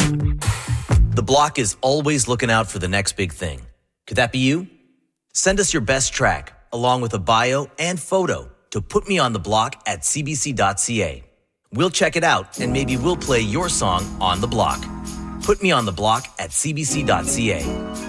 The Block is always looking out for the next big thing. Could that be you? Send us your best track, along with a bio and photo, to putmeontheblock@cbc.ca. We'll check it out, and maybe we'll play your song on the block. Put Me on the Block at cbc.ca.